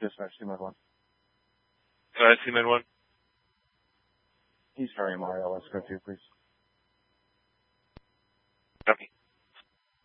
Dispatch, CMed 1. CMed 1. East Area Mario, let's go to, please.